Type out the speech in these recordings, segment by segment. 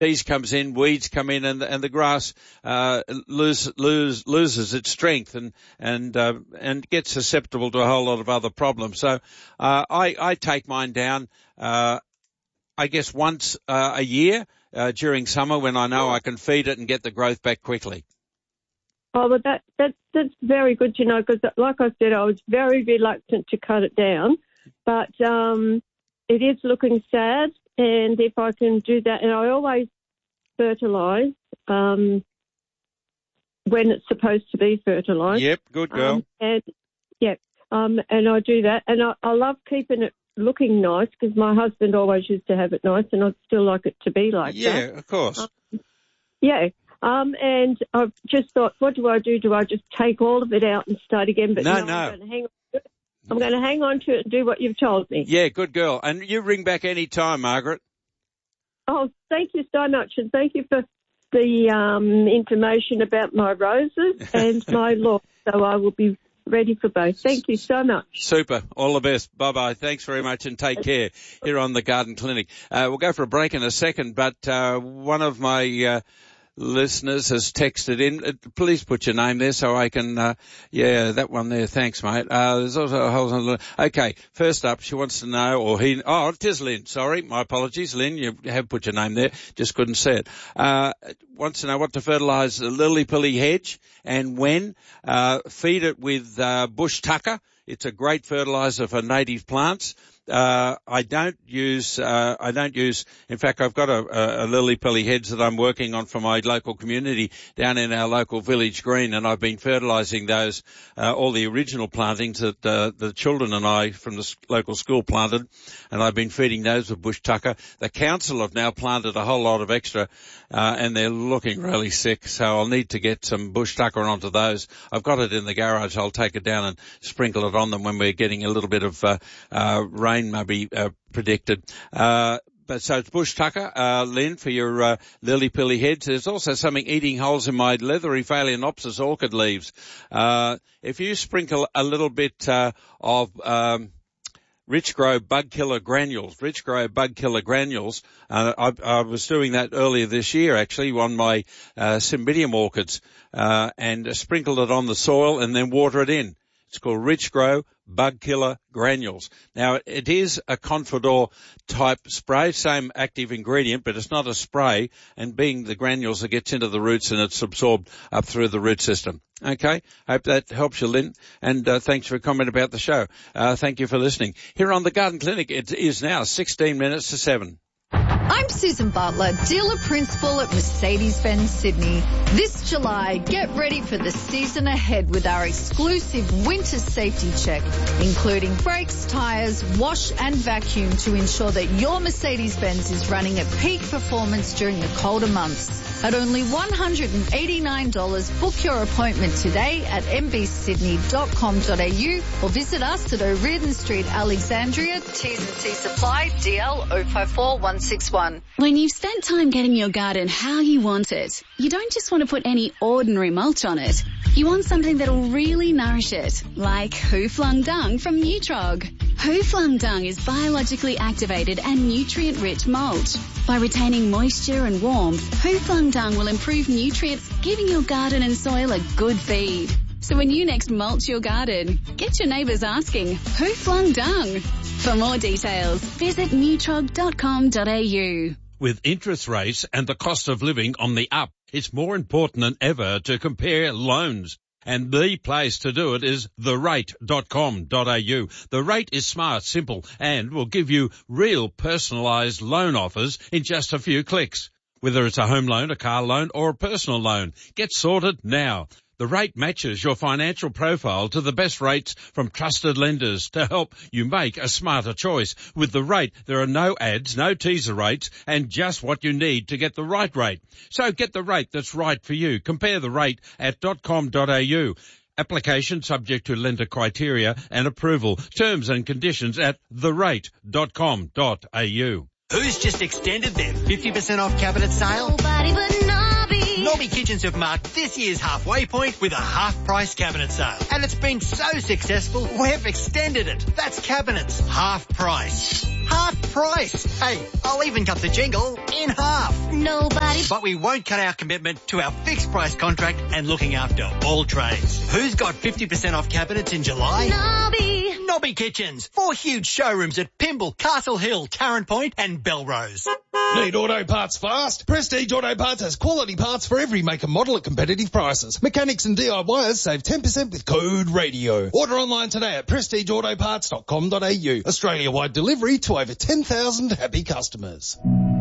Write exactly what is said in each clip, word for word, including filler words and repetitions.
disease comes in, weeds come in, and and the grass uh, lose, lose, loses its strength and and uh, and gets susceptible to a whole lot of other problems. So uh, I I take mine down. Uh, I guess once uh, a year uh, during summer when I know I can feed it and get the growth back quickly. Oh, but that, that that's very good to know, because, like I said, I was very reluctant to cut it down, but um, it is looking sad, and if I can do that, and I always fertilise um, when it's supposed to be fertilised. Yep, good girl. Um, and yeah, um, and I do that, and I, I love keeping it looking nice, because my husband always used to have it nice, and I'd still like it to be like yeah, that. Yeah, of course. Um, yeah. Um, and I've just thought, what do I do? Do I just take all of it out and start again? But no, no, no. I'm going to hang on to it. I'm going to hang on to it and do what you've told me. Yeah, good girl. And you ring back any time, Margaret. Oh, thank you so much, and thank you for the um, information about my roses and my lawn. So I will be ready for both. Thank you so much. Super. All the best. Bye-bye. Thanks very much, and take care here on the Garden Clinic. Uh, we'll go for a break in a second, but uh, one of my uh, listeners has texted in. Please put your name there so I can, uh, yeah, that one there. Thanks, mate. Uh, there's also a whole, okay. First up, she wants to know, or he, oh, it is Lynn. Sorry. My apologies, Lynn. You have put your name there. Just couldn't say it. Uh, wants to know what to fertilise the lily-pilly hedge and when. Uh, feed it with, uh, bush tucker. It's a great fertiliser for native plants. Uh, I don't use, uh, I don't use, in fact, I've got a, a, a lily-pilly hedge that I'm working on for my local community down in our local village green, and I've been fertilising those, uh, all the original plantings that, uh, the children and I from the local school planted, and I've been feeding those with bush tucker. The council have now planted a whole lot of extra, uh, and they're looking really sick, so I'll need to get some bush tucker onto those. I've got it in the garage. I'll take it down and sprinkle it on them when we're getting a little bit of, uh, uh, rain maybe uh, predicted. Uh, but so it's bush tucker, uh, Lynn, for your uh, lily-pilly heads. There's also something eating holes in my leathery Phalaenopsis orchid leaves. Uh, if you sprinkle a little bit uh, of um, Rich Grow Bug Killer granules, Rich Grow Bug Killer granules, uh, I, I was doing that earlier this year actually on my uh, Cymbidium orchids, uh, and sprinkled it on the soil and then water it in. It's called Rich Grow Bug Killer Granules. Now, it is a Confidor type spray, same active ingredient, but it's not a spray, and being the granules that gets into the roots and it's absorbed up through the root system. Okay, hope that helps you, Lynn, and uh, thanks for a comment about the show. Uh, thank you for listening. Here on the Garden Clinic, it is now sixteen minutes to seven. I'm Susan Butler, dealer principal at Mercedes-Benz Sydney. This July, get ready for the season ahead with our exclusive winter safety check, including brakes, tyres, wash and vacuum to ensure that your Mercedes-Benz is running at peak performance during the colder months. At only one hundred eighty-nine dollars, book your appointment today at m b sydney dot com dot a u or visit us at O'Riordan Street, Alexandria, T's and C's apply, D L zero five four one six one. When you've spent time getting your garden how you want it, you don't just want to put any ordinary mulch on it. You want something that'll really nourish it, like Who Flung Dung from Nutrog. Who Flung Dung is biologically activated and nutrient-rich mulch. By retaining moisture and warmth, Who Flung Dung will improve nutrients, giving your garden and soil a good feed. So when you next mulch your garden, get your neighbours asking, Who Flung Dung? For more details, visit nutrog dot com dot a u. With interest rates and the cost of living on the up, it's more important than ever to compare loans. And the place to do it is the rate dot com dot a u. The Rate is smart, simple, and will give you real personalised loan offers in just a few clicks. Whether it's a home loan, a car loan, or a personal loan, get sorted now. The Rate matches your financial profile to the best rates from trusted lenders to help you make a smarter choice. With The Rate, there are no ads, no teaser rates, and just what you need to get the right rate. So get the rate that's right for you. Compare the rate at .com dot a u. Application subject to lender criteria and approval. Terms and conditions at the rate dot com dot a u. Who's just extended their fifty percent off cabinet sale? Nobody but Nobby. Nobby Kitchens have marked this year's halfway point with a half-price cabinet sale. And it's been so successful, we've extended it. That's cabinets, half price. half price. Hey, I'll even cut the jingle in half. Nobody. But we won't cut our commitment to our fixed price contract and looking after all trades. Who's got fifty percent off cabinets in July? Nobby. Nobby Kitchens. Four huge showrooms at Pymble, Castle Hill, Tarrant Point and Belrose. Need auto parts fast? Prestige Auto Parts has quality parts for every make and model at competitive prices. Mechanics and D I Yers save ten percent with code RADIO. Order online today at prestige auto parts dot com dot a u. Australia-wide delivery to over ten thousand happy customers.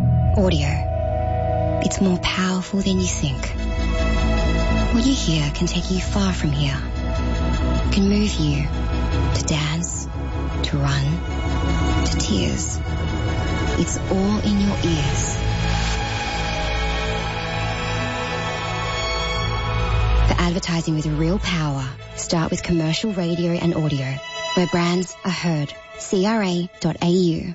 Audio. It's more powerful than you think. What you hear can take you far from here. Can move you to dance, to run, to tears. It's all in your ears. For advertising with real power, start with commercial radio and audio, where brands are heard. C R A dot A U.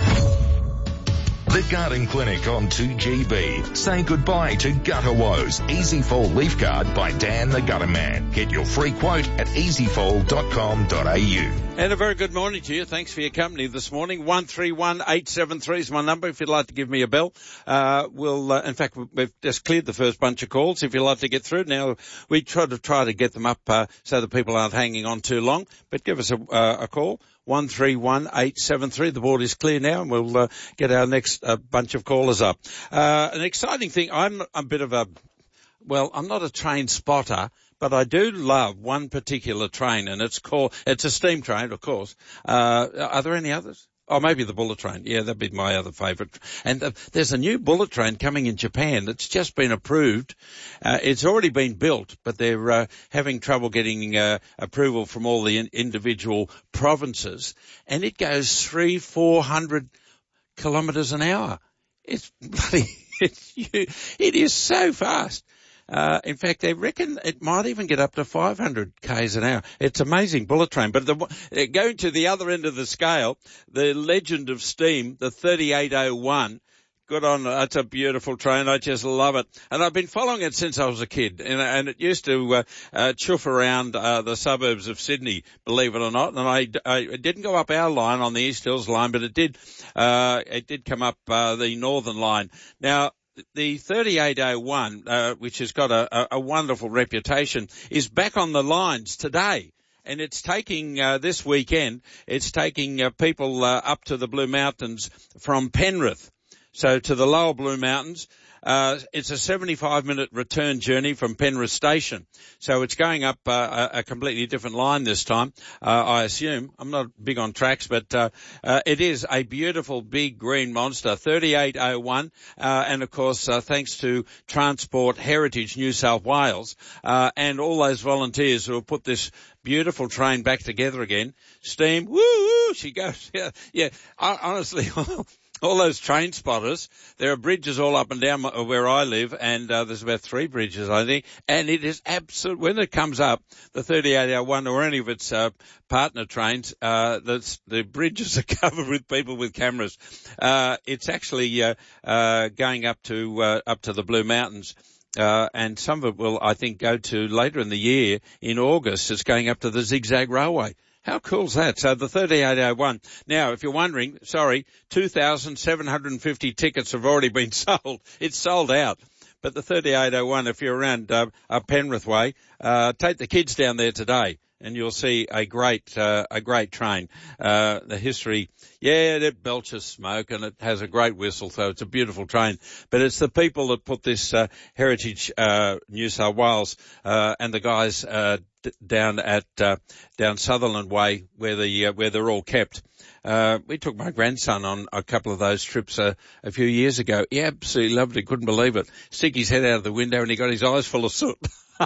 The Garden Clinic on two G B. Say goodbye to gutter woes. Easy Fall Leaf Guard by Dan the Gutter Man. Get your free quote at easy fall dot com dot a u. And a very good morning to you. Thanks for your company this morning. one three one eight seven three is my number if you'd like to give me a bell. Uh, we'll, uh, in fact, we've just cleared the first bunch of calls if you'd like to get through. Now, we try to try to get them up uh, so that people aren't hanging on too long. But give us a, uh, a call. one three one eight seven three. The board is clear now, and we'll uh, get our next uh, bunch of callers up. Uh, an exciting thing, I'm a bit of a, well, I'm not a train spotter, but I do love one particular train, and it's called, it's a steam train, of course. Uh, are there any others? Oh, maybe the bullet train. Yeah, that'd be my other favourite. And uh, there's a new bullet train coming in Japan that's just been approved. Uh, it's already been built, but they're uh, having trouble getting uh, approval from all the in- individual provinces. And it goes three, four hundred kilometres an hour. It's bloody, it's, it is so fast. Uh, in fact, they reckon it might even get up to five hundred kays an hour. It's amazing bullet train. But the, going to the other end of the scale, the Legend of Steam, the thirty-eight oh one, good on, it's a beautiful train. I just love it. And I've been following it since I was a kid. And, and it used to uh, uh, chuff around uh, the suburbs of Sydney, believe it or not. And I, I it didn't go up our line on the East Hills line, but it did, uh, it did come up uh, the Northern line. Now, the thirty-eight oh one, uh, which has got a, a, a wonderful reputation, is back on the lines today. And it's taking, uh, this weekend, it's taking uh, people uh, up to the Blue Mountains from Penrith. So to the lower Blue Mountains. Uh, it's a seventy-five minute return journey from Penrith Station. So it's going up uh, a, a completely different line this time, uh, I assume. I'm not big on tracks, but uh, uh, it is a beautiful big green monster, thirty-eight oh one. Uh, and of course, uh, thanks to Transport Heritage New South Wales uh, and all those volunteers who have put this beautiful train back together again. Steam, woo, she goes. Yeah, yeah. I, honestly, all those train spotters, there are bridges all up and down where I live, and uh, there's about three bridges, I think, and it is absolute. When it comes up, the thirty-eight oh one or any of its uh, partner trains, uh, the, the bridges are covered with people with cameras. Uh, it's actually uh, uh, going up to uh, up to the Blue Mountains. Uh, and some of it will, I think, go to later in the year, in August. It's going up to the Zigzag Railway. How cool's that? So the thirty-eight oh one. Now, if you're wondering, sorry, two thousand seven hundred fifty tickets have already been sold. It's sold out. But the thirty-eight oh one, if you're around uh, up Penrith Way, uh, take the kids down there today, and you'll see a great, uh, a great train. Uh, the history, yeah, it belches smoke and it has a great whistle, so it's a beautiful train. But it's the people that put this uh, Heritage uh, New South Wales uh, and the guys uh, d- down at uh, down Sutherland Way, where the uh, where they're all kept. Uh, we took my grandson on a couple of those trips uh, a few years ago. He absolutely loved it, couldn't believe it. Stick his head out of the window and he got his eyes full of soot.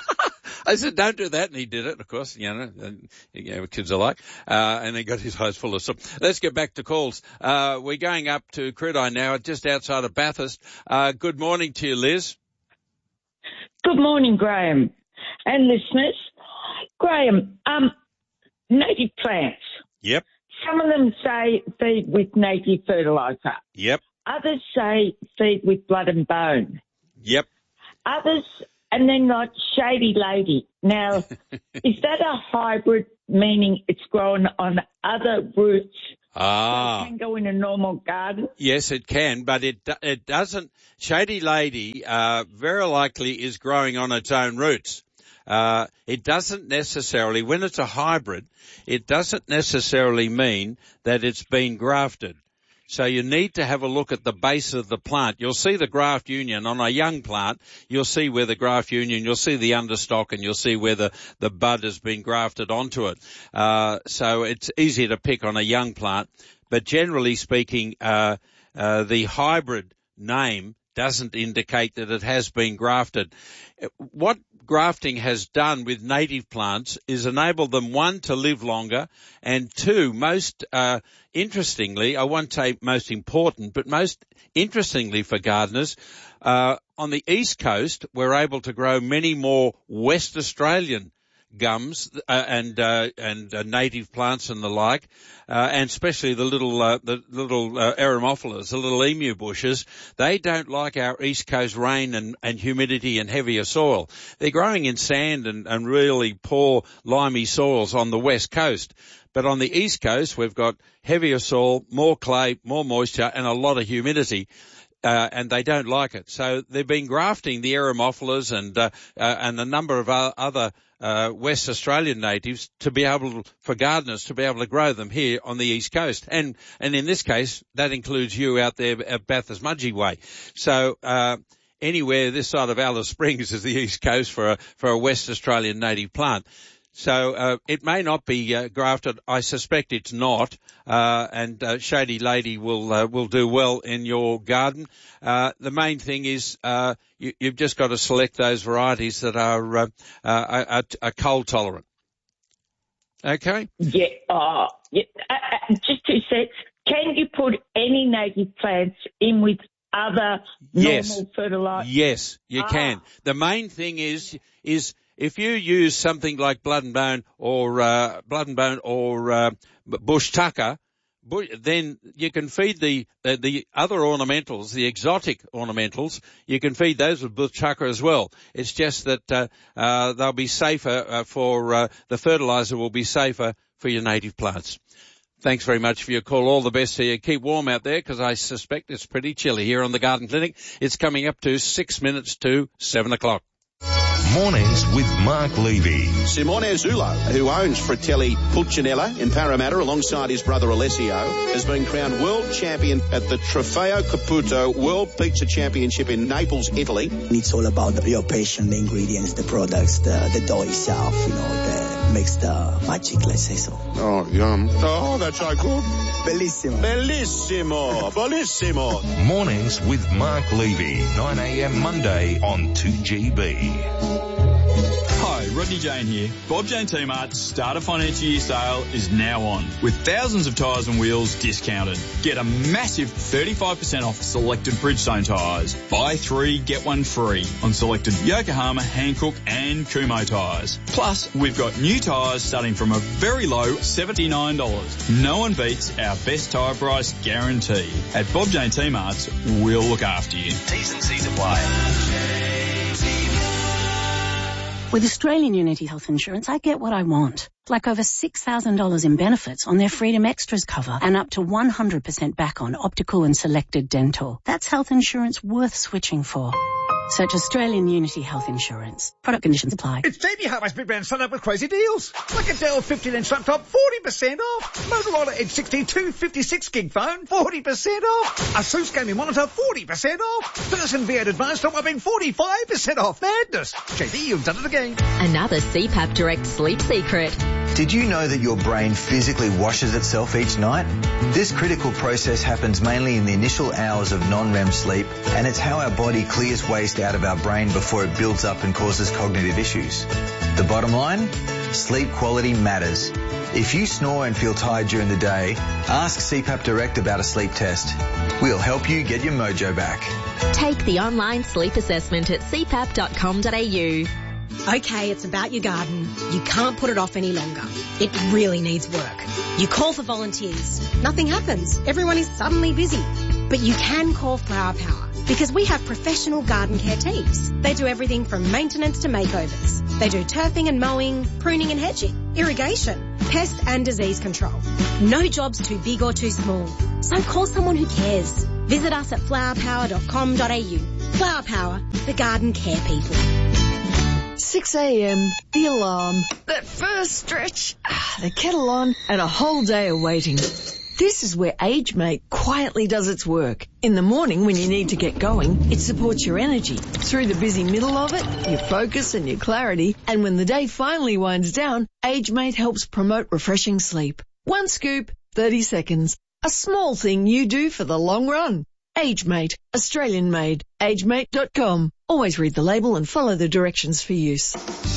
I said, don't do that, and he did it, of course, you know, and, you know what kids are like, uh, and he got his eyes full of soot. Let's get back to calls. Uh, we're going up to Crudai now, just outside of Bathurst. Uh, good morning to you, Liz. Good morning, Graham, and listeners. Graham, um, native plants. Yep. Some of them say feed with native fertiliser. Yep. Others say feed with blood and bone. Yep. Others, and then like Shady Lady. Now, is that a hybrid, meaning it's grown on other roots Ah. So it can go in a normal garden. Yes, it can, but it it doesn't. Shady Lady uh, very likely is growing on its own roots. Uh, it doesn't necessarily, when it's a hybrid, it doesn't necessarily mean that it's been grafted. So you need to have a look at the base of the plant. You'll see the graft union on a young plant. You'll see where the graft union, you'll see the understock, and you'll see where the, the bud has been grafted onto it. Uh, so it's easy to pick on a young plant. But generally speaking, uh, uh, the hybrid name doesn't indicate that it has been grafted. What grafting has done with native plants is enable them, one, to live longer, and two, most uh, interestingly, I won't say most important, but most interestingly for gardeners, uh, on the East Coast, we're able to grow many more West Australian gums uh, and uh, and uh, native plants and the like, uh, and especially the little uh, the little uh, eremophilas, the little emu bushes. They don't like our East Coast rain and, and humidity and heavier soil. They're growing in sand and, and really poor limey soils on the West Coast. But on the East Coast, we've got heavier soil, more clay, more moisture, and a lot of humidity. Uh, and they don't like it. So they've been grafting the eremophilas and, uh, uh, and a number of other, uh, West Australian natives to be able to, for gardeners to be able to grow them here on the East Coast. And, and in this case, that includes you out there at Bathurst Mudgee Way. So, uh, anywhere this side of Alice Springs is the East Coast for a, for a West Australian native plant. So uh, it may not be uh, grafted. I suspect it's not, uh, and uh, Shady Lady will uh, will do well in your garden. Uh, the main thing is uh, you, you've just got to select those varieties that are uh, uh, are, are cold tolerant. Okay. Yeah. Uh, yeah. Uh, uh, just two secs. Can you put any native plants in with other yes. normal fertilizer? Yes, you ah. can. The main thing is is. If you use something like Blood and Bone or uh, Blood and Bone or uh, Bush Tucker, bush, then you can feed the, the the other ornamentals, the exotic ornamentals. You can feed those with Bush Tucker as well. It's just that uh, uh, they'll be safer uh, for uh, the fertilizer will be safer for your native plants. Thanks very much for your call. All the best to you. Keep warm out there because I suspect it's pretty chilly here on the Garden Clinic. It's coming up to six minutes to seven o'clock. Mornings with Mark Levy. Simone Azzullo, who owns Fratelli Pulcinella in Parramatta alongside his brother Alessio, has been crowned world champion at the Trofeo Caputo World Pizza Championship in Naples, Italy. It's all about the real passion, the ingredients, the products, the, the dough itself, you know, that makes the magic, let's say so. Oh, yum. Oh, that's so good. Bellissimo. Bellissimo. Bellissimo. Mornings with Mark Levy, nine a.m. Monday on two G B. Hi, Rodney Jane here. Bob Jane T-Mart's Starter Financial Year sale is now on, with thousands of tyres and wheels discounted. Get a massive thirty-five percent off selected Bridgestone tyres. Buy three, get one free on selected Yokohama, Hankook and Kumho tyres. Plus, we've got new tyres starting from a very low seventy-nine dollars. No one beats our best tyre price guarantee. At Bob Jane T-Mart's, we'll look after you. T's and C's apply. With Australian Unity Health Insurance, I get what I want. Like over six thousand dollars in benefits on their Freedom Extras cover and up to one hundred percent back on optical and selected dental. That's health insurance worth switching for. Search Australian Unity Health Insurance. Product conditions apply. It's Davey Harvey's Big Brand Sun Up with crazy deals. Like a Dell fifteen inch laptop, forty percent off. Motorola Edge sixty-two fifty-six gig phone, forty percent off. Asus gaming monitor, forty percent off. Dyson V eight Advanced top whopping forty-five percent off. Madness. J B, you've done it again. Another C PAP Direct sleep secret. Did you know that your brain physically washes itself each night? This critical process happens mainly in the initial hours of non-R E M sleep, and it's how our body clears waste out of our brain before it builds up and causes cognitive issues. The bottom line? Sleep quality matters. If you snore and feel tired during the day, ask C PAP Direct about a sleep test. We'll help you get your mojo back. Take the online sleep assessment at c pap dot com dot a u. Okay, it's about your garden. You can't put it off any longer. It really needs work. You call for volunteers. Nothing happens. Everyone is suddenly busy. But you can call Flower Power because we have professional garden care teams. They do everything from maintenance to makeovers. They do turfing and mowing, pruning and hedging, irrigation, pest and disease control. No job's too big or too small. So call someone who cares. Visit us at flower power dot com dot a u. Flower Power, the garden care people. six a.m, the alarm, that first stretch, the kettle on, and a whole day of waiting. This is where AgeMate quietly does its work. In the morning when you need to get going, it supports your energy. Through the busy middle of it, your focus and your clarity. And when the day finally winds down, AgeMate helps promote refreshing sleep. One scoop, thirty seconds. A small thing you do for the long run. AgeMate, Australian made. age mate dot com. Always read the label and follow the directions for use.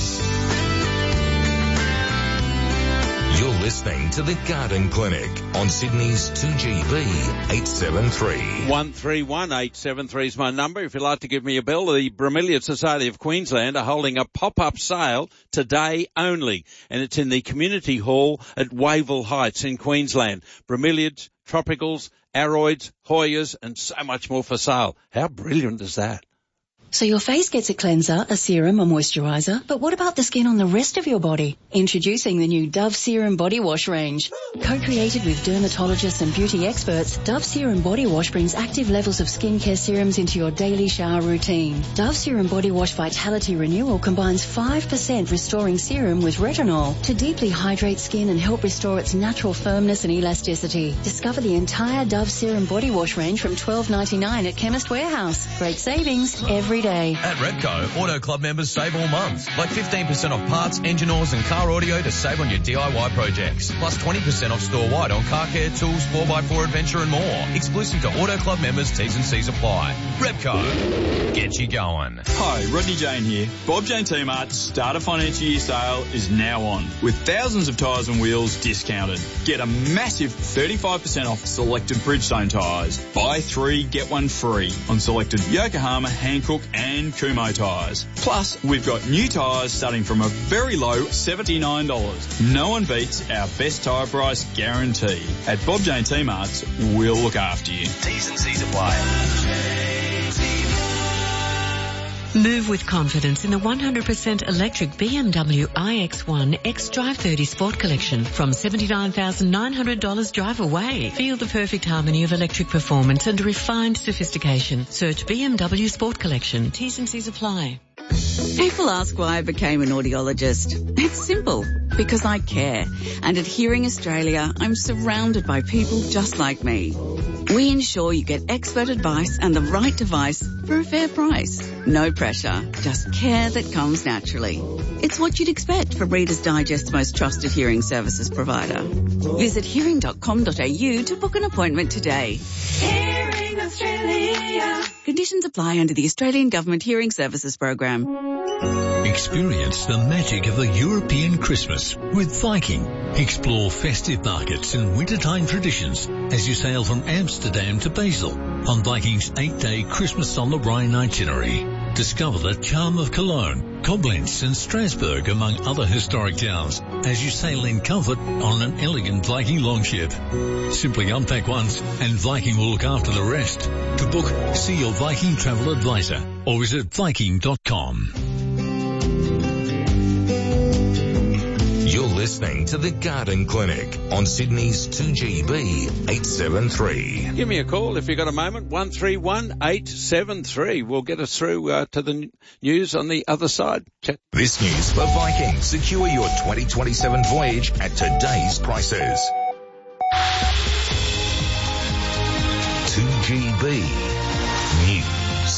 You're listening to the Garden Clinic on Sydney's two G B eight seven three. one three one eight seven three is my number. If you'd like to give me a bell, the Bromeliad Society of Queensland are holding a pop-up sale today only, and it's in the Community Hall at Wavell Heights in Queensland. Bromeliads, tropicals, aroids, Hoyas, and so much more for sale. How brilliant is that? So your face gets a cleanser, a serum, a moisturiser, but what about the skin on the rest of your body? Introducing the new Dove Serum Body Wash range. Co-created with dermatologists and beauty experts, Dove Serum Body Wash brings active levels of skincare serums into your daily shower routine. Dove Serum Body Wash Vitality Renewal combines five percent restoring serum with retinol to deeply hydrate skin and help restore its natural firmness and elasticity. Discover the entire Dove Serum Body Wash range from twelve ninety-nine at Chemist Warehouse. Great savings every day. At Repco, Auto Club members save all month. Like fifteen percent off parts, engine oils and car audio to save on your D I Y projects. Plus twenty percent off store-wide on car care, tools, four by four adventure and more. Exclusive to Auto Club members, T's and C's apply. Repco, get you going. Hi, Rodney Jane here. Bob Jane T-Mart's start of financial year sale is now on, with thousands of tyres and wheels discounted. Get a massive thirty-five percent off selected Bridgestone tyres. Buy three, get one free on selected Yokohama, Hankook and Kumho tyres. Plus, we've got new tyres starting from a very low seventy-nine dollars. No one beats our best tyre price guarantee. At Bob Jane T-Mart's, we'll look after you. T's and C's apply. Move with confidence in the one hundred percent electric B M W i X one X-Drive thirty Sport Collection from seventy-nine thousand nine hundred dollars drive away. Feel the perfect harmony of electric performance and refined sophistication. Search B M W Sport Collection. T's and C's apply. People ask why I became an audiologist. It's simple. Because I care. And at Hearing Australia, I'm surrounded by people just like me. We ensure you get expert advice and the right device for a fair price. No pressure, just care that comes naturally. It's what you'd expect from Reader's Digest's most trusted hearing services provider. Visit hearing dot com dot a u to book an appointment today. Hearing Australia. Conditions apply under the Australian Government Hearing Services Program. Experience the magic of a European Christmas with Viking. Explore festive markets and wintertime traditions as you sail from Amsterdam to Basel on Viking's eight-day Christmas on the Rhine itinerary. Discover the charm of Cologne, Koblenz and Strasbourg, among other historic towns, as you sail in comfort on an elegant Viking longship. Simply unpack once and Viking will look after the rest. To book, see your Viking travel advisor or visit viking dot com. You're listening to the Garden Clinic on Sydney's two G B eight seven three. Give me a call if you've got a moment, one three one eight seven three. We'll get us through uh, to the n- news on the other side. Chat. This news for Viking. Secure your twenty twenty-seven voyage at today's prices. two G B News.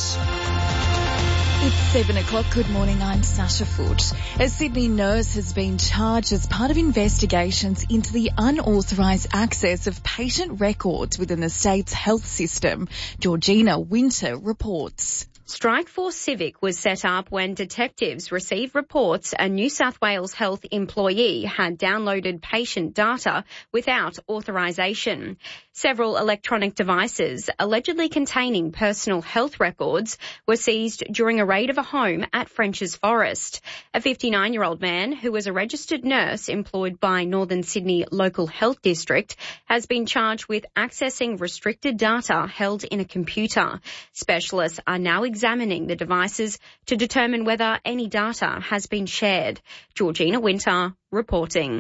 It's seven o'clock. Good morning. I'm Sasha Foote. A Sydney nurse has been charged as part of investigations into the unauthorised access of patient records within the state's health system. Georgina Winter reports. Strikeforce Civic was set up when detectives received reports a New South Wales health employee had downloaded patient data without authorisation. Several electronic devices allegedly containing personal health records were seized during a raid of a home at French's Forest. A fifty-nine-year-old man who was a registered nurse employed by Northern Sydney Local Health District has been charged with accessing restricted data held in a computer. Specialists are now examining the devices to determine whether any data has been shared. Georgina Winter reporting.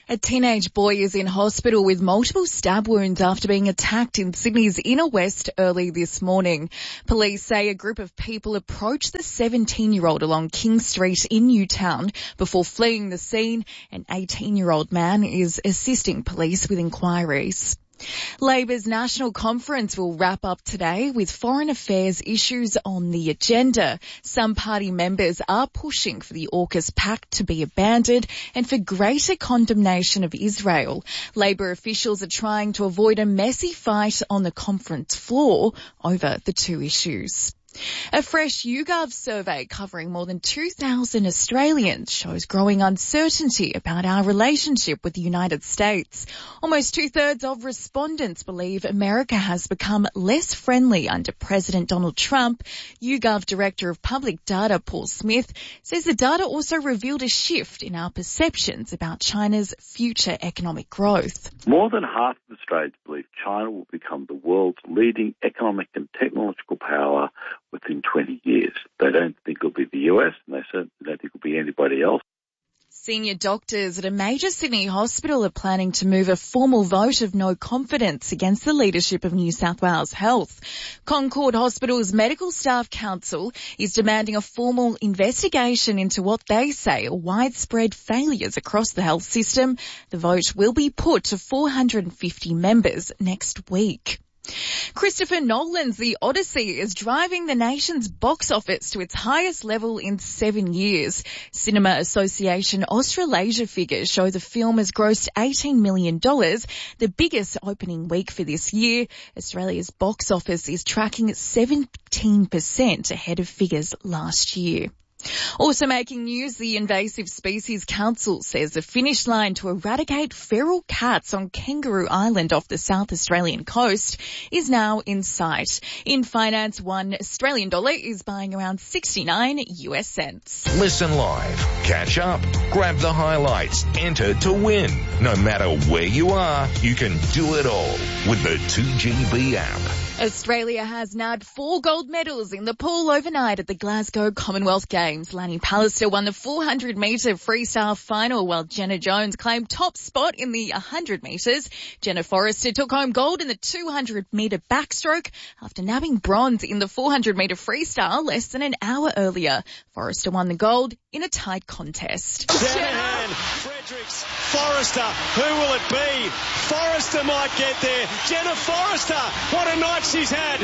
A teenage boy is in hospital with multiple stab wounds after being attacked in Sydney's inner west early this morning. Police say a group of people approached the seventeen-year-old along King Street in Newtown before fleeing the scene. An eighteen-year-old man is assisting police with inquiries. Labor's National Conference will wrap up today with foreign affairs issues on the agenda. Some party members are pushing for the AUKUS pact to be abandoned and for greater condemnation of Israel. Labor officials are trying to avoid a messy fight on the conference floor over the two issues. A fresh YouGov survey covering more than two thousand Australians shows growing uncertainty about our relationship with the United States. Almost two-thirds of respondents believe America has become less friendly under President Donald Trump. YouGov Director of Public Data, Paul Smith, says the data also revealed a shift in our perceptions about China's future economic growth. More than half of Australians believe China will become the world's leading economic and technological power within twenty years. They don't think it'll be the U S, and they certainly don't think it'll be anybody else. Senior doctors at a major Sydney hospital are planning to move a formal vote of no confidence against the leadership of New South Wales Health. Concord Hospital's Medical Staff Council is demanding a formal investigation into what they say are widespread failures across the health system. The vote will be put to four hundred fifty members next week. Christopher Nolan's The Odyssey is driving the nation's box office to its highest level in seven years. Cinema Association Australasia figures show the film has grossed eighteen million dollars, the biggest opening week for this year. Australia's box office is tracking seventeen percent ahead of figures last year. Also making news, the Invasive Species Council says the finish line to eradicate feral cats on Kangaroo Island off the South Australian coast is now in sight. In finance, one Australian dollar is buying around sixty-nine U S cents. Listen live, catch up, grab the highlights, enter to win. No matter where you are, you can do it all with the two G B app. Australia has nabbed four gold medals in the pool overnight at the Glasgow Commonwealth Games. Lanny Pallister won the four hundred metre freestyle final, while Jenna Jones claimed top spot in the one hundred metres. Jenna Forrester took home gold in the two hundred metre backstroke after nabbing bronze in the four hundred metre freestyle less than an hour earlier. Forrester won the gold in a tight contest. Shanahan, Fredericks, Forrester, who will it be? Forrester might get there. Jenna Forrester, what a night she's had.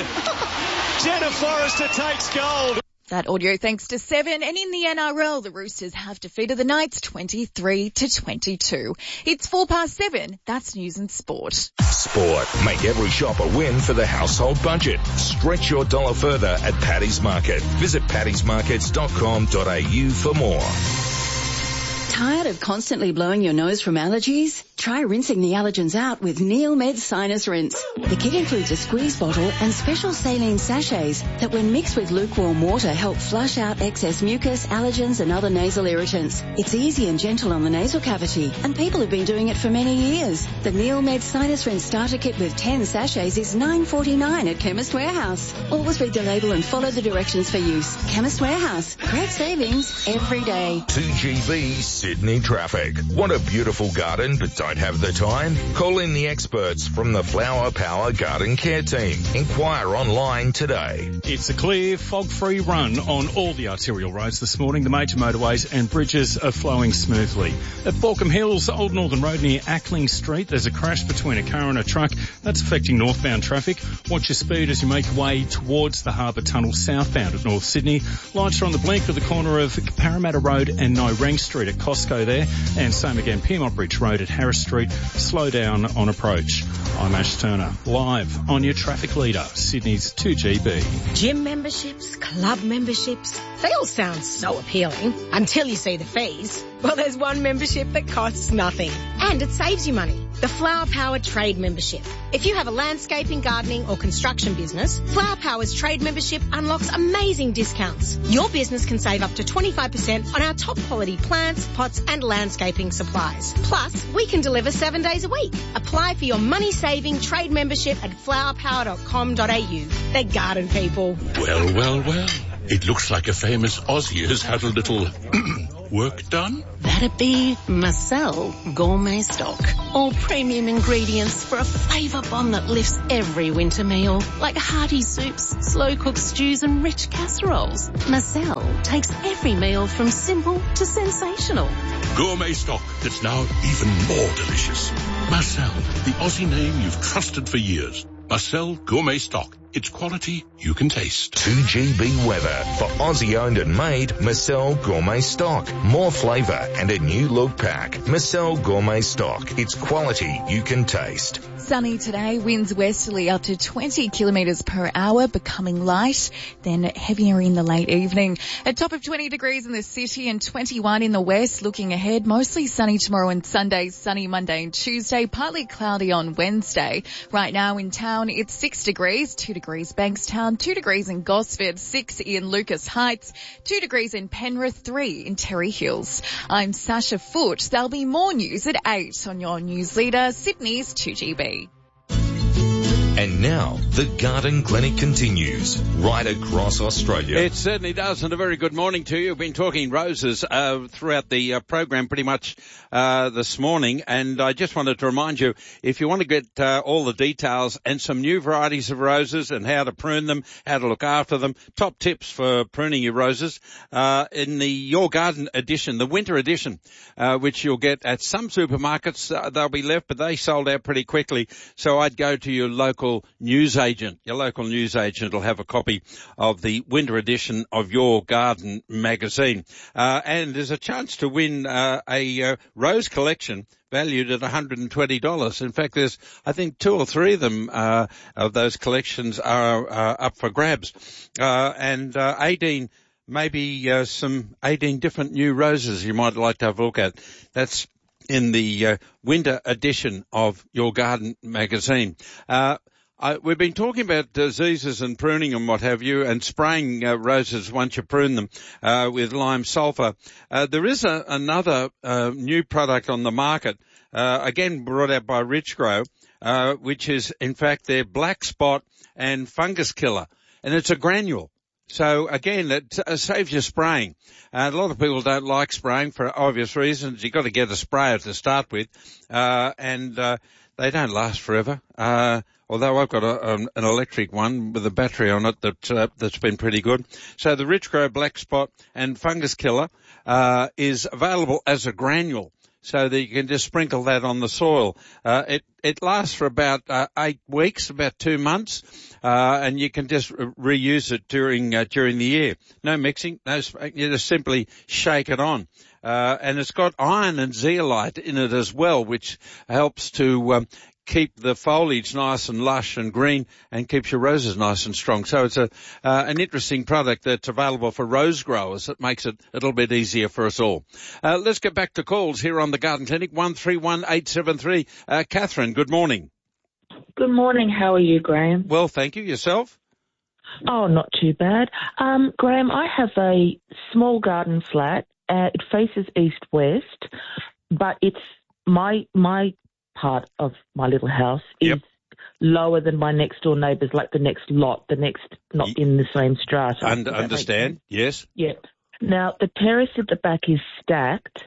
Jenna Forrester takes gold. That audio thanks to Seven, and in the N R L, the Roosters have defeated the Knights twenty-three to twenty-two. It's four past seven. That's news and sport. Sport. Make every shop a win for the household budget. Stretch your dollar further at Paddy's Market. Visit paddys markets dot com dot a u for more. Tired of constantly blowing your nose from allergies? Try rinsing the allergens out with NeilMed Sinus Rinse. The kit includes a squeeze bottle and special saline sachets that, when mixed with lukewarm water, help flush out excess mucus, allergens and other nasal irritants. It's easy and gentle on the nasal cavity, and people have been doing it for many years. The NeilMed Sinus Rinse starter kit with ten sachets is nine forty-nine at Chemist Warehouse. Always read the label and follow the directions for use. Chemist Warehouse. Great savings every day. two G B Sydney traffic. Want a beautiful garden but don't have the time? Call in the experts from the Flower Power Garden Care Team. Inquire online today. It's a clear, fog-free run on all the arterial roads this morning. The major motorways and bridges are flowing smoothly. At Baulkham Hills, Old Northern Road near Ackling Street, there's a crash between a car and a truck. That's affecting northbound traffic. Watch your speed as you make your way towards the Harbour Tunnel southbound at North Sydney. Lights are on the blink at the corner of Parramatta Road and Nyrang Street at Costco there. And same again, Piedmont Bridge Road at Harris Street. Slow down on approach. I'm Ash Turner, live on your traffic leader, Sydney's two G B. Gym memberships, club memberships, they all sound so appealing until you see the fees. Well, there's one membership that costs nothing and it saves you money. The Flower Power Trade Membership. If you have a landscaping, gardening or construction business, Flower Power's trade membership unlocks amazing discounts. Your business can save up to twenty-five percent on our top quality plants, pots and landscaping supplies. Plus, we can deliver seven days a week. Apply for your money-saving trade membership at flower power dot com dot a u. They're garden people. Well, well, well. It looks like a famous Aussie has had a little work done? That'd be Marcel Gourmet Stock. All premium ingredients for a flavour bomb that lifts every winter meal, like hearty soups, slow-cooked stews and rich casseroles. Marcel takes every meal from simple to sensational. Gourmet stock that's now even more delicious. Marcel, the Aussie name you've trusted for years. Marcel Gourmet Stock. It's quality you can taste. two G B weather for Aussie owned and made Marcel Gourmet Stock. More flavour and a new look pack. Marcel Gourmet Stock. It's quality you can taste. Sunny today, winds westerly up to twenty kilometres per hour, becoming light, then heavier in the late evening. A top of twenty degrees in the city and twenty-one in the west. Looking ahead, mostly sunny tomorrow and Sunday, sunny Monday and Tuesday, partly cloudy on Wednesday. Right now in town, it's six degrees, two degrees Bankstown, two degrees in Gosford, six in Lucas Heights, two degrees in Penrith, three in Terry Hills. I'm Sasha Foote. There'll be more news at eight on your news leader, Sydney's two G B. And now, the Garden Clinic continues right across Australia. It certainly does, and a very good morning to you. We've been talking roses uh, throughout the uh, program pretty much uh, this morning, and I just wanted to remind you, if you want to get uh, all the details and some new varieties of roses and how to prune them, how to look after them, top tips for pruning your roses, uh, in the Your Garden edition, the winter edition, uh, which you'll get at some supermarkets, uh, they'll be left, but they sold out pretty quickly, so I'd go to your local newsagent. Your local newsagent will have a copy of the winter edition of Your Garden magazine. Uh, and there's a chance to win uh, a uh, rose collection valued at one hundred twenty dollars. In fact, there's, I think, two or three of them, uh, of those collections are uh, up for grabs. Uh, and uh, eighteen, maybe uh, some eighteen different new roses you might like to have a look at. That's in the uh, winter edition of Your Garden magazine. Uh, I, we've been talking about diseases and pruning and what have you, and spraying uh, roses once you prune them uh, with lime sulphur. Uh, there is a, another uh, new product on the market, uh, again brought out by Richgrow, uh, which is in fact their black spot and fungus killer, and it's a granule. So again, it uh, saves you spraying. Uh, a lot of people don't like spraying for obvious reasons. You've got to get a sprayer to start with, uh, and uh, they don't last forever. Uh, although I've got a, um, an electric one with a battery on it that uh, that's been pretty good. So the Richgrow Black Spot and Fungus Killer uh, is available as a granule, so that you can just sprinkle that on the soil. Uh, it, it lasts for about uh, eight weeks, about two months, uh, and you can just re- reuse it during uh, during the year. No mixing, no, you just simply shake it on. Uh, and it's got iron and zeolite in it as well, which helps to um, keep the foliage nice and lush and green and keeps your roses nice and strong. So it's a uh, an interesting product that's available for rose growers. It makes it a little bit easier for us all. Uh, let's get back to calls here on the Garden Clinic, one three one eight seven three. Uh, Catherine, good morning. Good morning. How are you, Graham? Well, thank you. Yourself? Oh, not too bad. Um, Graham, I have a small garden flat. Uh, it faces east-west, but it's my my part of my little house is yep. lower than my next-door neighbours, like the next lot, the next, not in the same strata. Und- understand, yes. Yeah. Now, the terrace at the back is stacked,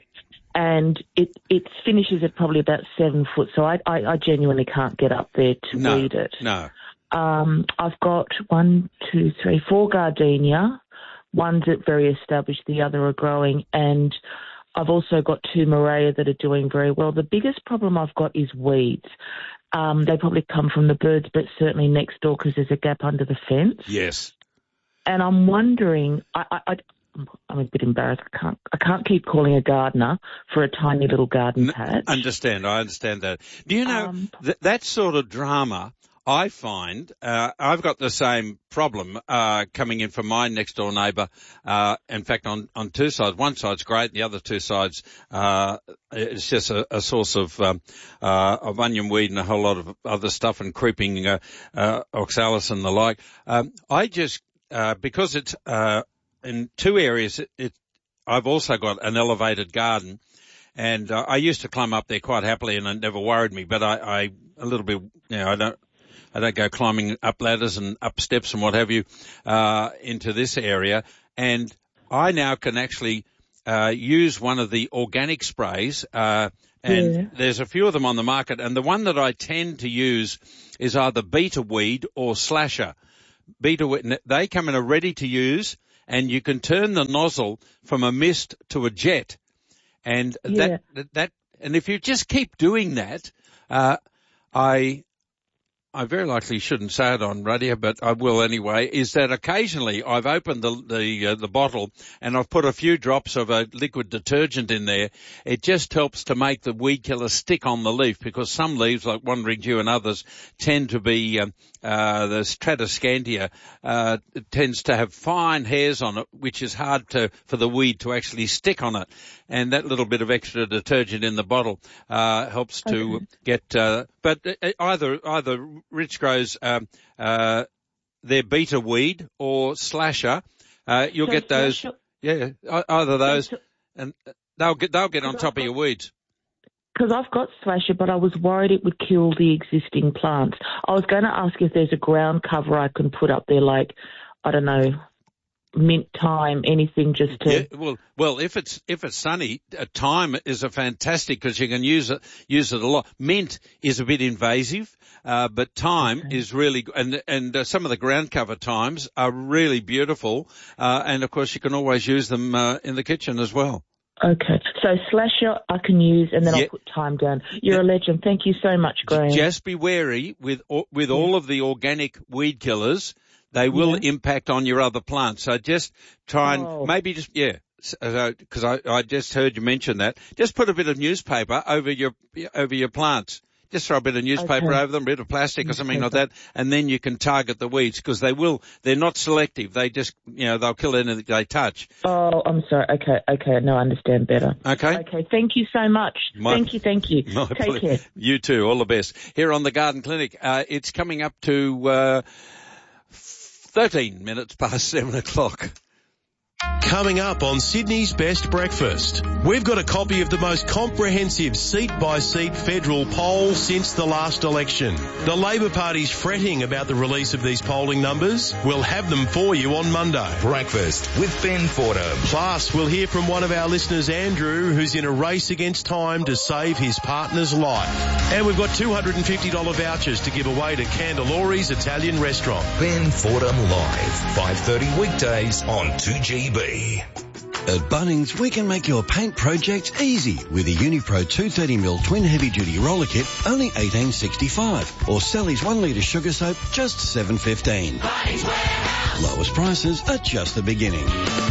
and it, it finishes at probably about seven foot, so I, I, I genuinely can't get up there to no, weed it. No, Um, I've got one, two, three, four gardenia. One's very established, the other are growing, and I've also got two Morea that are doing very well. The biggest problem I've got is weeds. Um, they probably come from the birds, but certainly next door because there's a gap under the fence. Yes. And I'm wondering, I, I, I, I'm a bit embarrassed. I can't, I can't keep calling a gardener for a tiny little garden patch. Understand, I understand that. Do you know, Um, th- that sort of drama, I find, uh, I've got the same problem, uh, coming in from my next door neighbour, uh, in fact on, on two sides. One side's great, the other two sides, uh, it's just a, a source of, um, uh, of onion weed and a whole lot of other stuff and creeping, uh, uh, oxalis and the like. Um, I just, uh, because it's, uh, in two areas, it, it, I've also got an elevated garden. And, uh, I used to climb up there quite happily and it never worried me, but I, I, a little bit, you know, I don't, I don't go climbing up ladders and up steps and what have you, uh, into this area. And I now can actually, uh, use one of the organic sprays, uh, and Yeah. there's a few of them on the market, and the one that I tend to use is either Beta Weed or Slasher. Beta Weed, they come in a ready to use, and you can turn the nozzle from a mist to a jet. And Yeah. that, that, and if you just keep doing that, uh, I, I very likely shouldn't say it on radio, but I will anyway, is that occasionally I've opened the, the, uh, the bottle and I've put a few drops of a liquid detergent in there. It just helps to make the weed killer stick on the leaf, because some leaves, like Wandering Jew and others, tend to be, um, uh, the Stratoscantia, uh, it tends to have fine hairs on it, which is hard to, for the weed to actually stick on it. And that little bit of extra detergent in the bottle, uh, helps to Okay. get, uh, but either, either Rich Grows, um, uh, their Beta Weed or Slasher, uh, you'll So get those, Slasher- yeah, e- either those, So- and they'll get, they'll get on Because top I've of your got- weeds. Because I've got Slasher, but I was worried it would kill the existing plants. I was going to ask if there's a ground cover I can put up there, like, I don't know, mint, thyme, anything just to... Yeah, well, well, if it's if it's sunny, uh, thyme is a fantastic, because you can use it use it a lot. Mint is a bit invasive, uh, but thyme Okay. is really g- and and uh, some of the ground cover thymes are really beautiful, uh, and of course you can always use them uh, in the kitchen as well. Okay. So Slasher I can use, and then Yeah. I'll put thyme down. You're a legend. Thank you so much, Graham. Just be wary with all- with all of the organic weed killers. They will Yeah. impact on your other plants. So just try and Oh. maybe just, yeah, because I, I just heard you mention that. Just put a bit of newspaper over your, over your plants. Just throw a bit of newspaper Okay. over them, a bit of plastic or something like Newspaper. that, and then you can target the weeds, because they will, they're not selective. They just, you know, they'll kill anything they touch. Oh, I'm sorry. Okay, okay. No, I understand better. Okay? Okay, thank you so much. My- thank you, thank you. My Take ple- care. You too. All the best. Here on the Garden Clinic, uh, it's coming up to, uh, thirteen minutes past seven o'clock. Coming up on Sydney's Best Breakfast, we've got a copy of the most comprehensive seat-by-seat federal poll since the last election. The Labor Party's fretting about the release of these polling numbers. We'll have them for you on Monday. Breakfast with Ben Fordham. Plus, we'll hear from one of our listeners, Andrew, who's in a race against time to save his partner's life. And we've got two hundred fifty dollars vouchers to give away to Candelori's Italian restaurant. Ben Fordham Live, five thirty weekdays on two G B. At Bunnings, we can make your paint project easy with a Unipro two thirty mil twin heavy duty roller kit, only eighteen sixty-five, or Sally's one litre sugar soap, just seven fifteen. Lowest prices are just the beginning.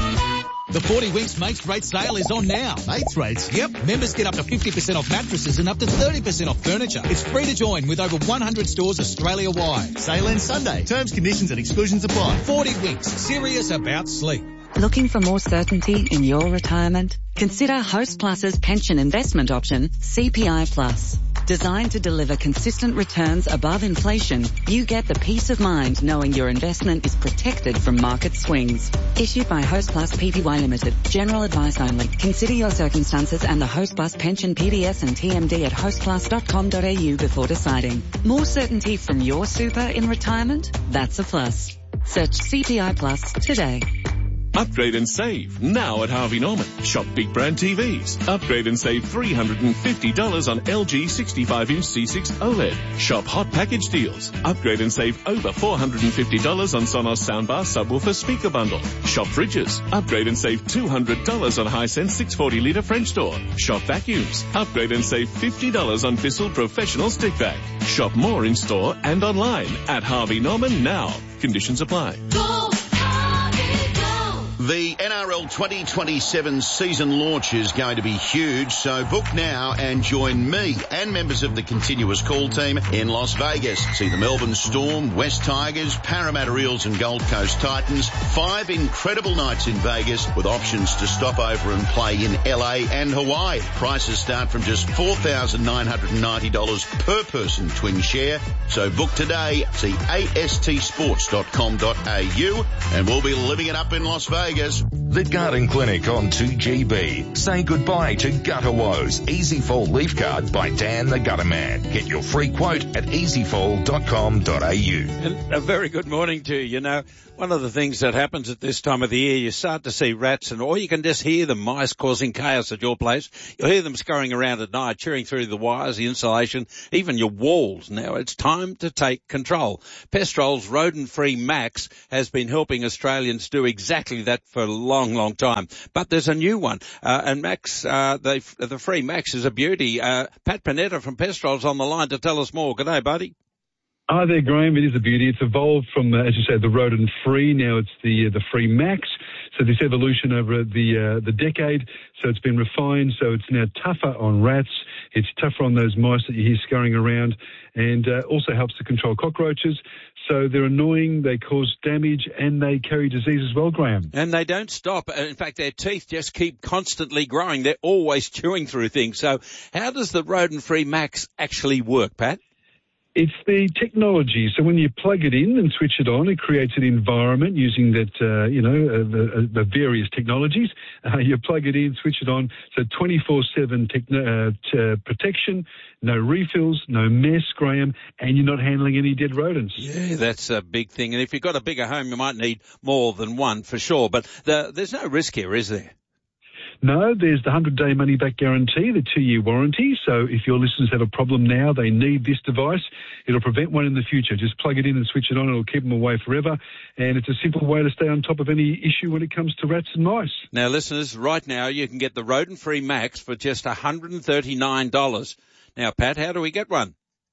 The forty Winks Mates Rate sale is on now. Mates Rates? Yep. Members get up to fifty percent off mattresses and up to thirty percent off furniture. It's free to join with over one hundred stores Australia-wide. Sale ends Sunday. Terms, conditions and exclusions apply. forty Winks. Serious about sleep. Looking for more certainty in your retirement? Consider Host Plus's pension investment option, C P I Plus. Designed to deliver consistent returns above inflation, you get the peace of mind knowing your investment is protected from market swings. Issued by Host Plus Pty Limited. General advice only. Consider your circumstances and the Host Plus pension P D S and T M D at host plus dot com dot a u before deciding. More certainty from your super in retirement? That's a plus. Search C P I Plus today. Upgrade and save now at Harvey Norman. Shop big brand T Vs. Upgrade and save three hundred fifty dollars on L G sixty-five inch C six OLED. Shop hot package deals. Upgrade and save over four hundred fifty dollars on Sonos soundbar subwoofer speaker bundle. Shop fridges. Upgrade and save two hundred dollars on Hisense six forty litre French door. Shop vacuums. Upgrade and save fifty dollars on Bissell Professional Stick Vac. Shop more in store and online at Harvey Norman now. Conditions apply. Go! The N R L twenty twenty-seven season launch is going to be huge, so book now and join me and members of the continuous call team in Las Vegas. See the Melbourne Storm, West Tigers, Parramatta Eels and Gold Coast Titans. Five incredible nights in Vegas with options to stop over and play in L A and Hawaii. Prices start from just four thousand nine hundred ninety dollars per person twin share. So book today. See A S T sports dot com dot a u and we'll be living it up in Las Vegas. Vegas. The Garden Clinic on two G B. Say goodbye to gutter woes. Easy Fall Leaf Guard by Dan the Gutter Man. Get your free quote at easy fall dot com dot a u. And a very good morning to you. You know, one of the things that happens at this time of the year, you start to see rats, and or you can just hear them, mice causing chaos at your place. You'll hear them scurrying around at night, chewing through the wires, the insulation, even your walls. Now it's time to take control. Pestrol's rodent-free Max has been helping Australians do exactly that for a long, long time. But there's a new one, uh, and Max, uh, the, the free Max is a beauty. Uh, Pat Panetta from Pestrol's on the line to tell us more. G'day, buddy. Hi there, Graham. It is a beauty. It's evolved from, uh, as you say, the rodent free. Now it's the uh, the free Max. So this evolution over the uh, the decade. So it's been refined. So it's now tougher on rats. It's tougher on those mice that you hear scurrying around, and uh, also helps to control cockroaches. So they're annoying, they cause damage, and they carry disease as well, Graham. And they don't stop. In fact, their teeth just keep constantly growing. They're always chewing through things. So how does the rodent-free Max actually work, Pat? It's the technology. So when you plug it in and switch it on, it creates an environment using that, uh, you know, uh, the, uh, the various technologies. Uh, you plug it in, switch it on. So twenty-four seven techn- uh, t- protection, no refills, no mess, Graham, and you're not handling any dead rodents. Yeah, that's a big thing. And if you've got a bigger home, you might need more than one for sure. But the, there's no risk here, is there? No, there's the one hundred day money-back guarantee, the two-year warranty. So if your listeners have a problem now, they need this device, it'll prevent one in the future. Just plug it in and switch it on. It'll keep them away forever. And it's a simple way to stay on top of any issue when it comes to rats and mice. Now, listeners, right now you can get the rodent-free Max for just one hundred thirty-nine dollars. Now, Pat, how do we get one?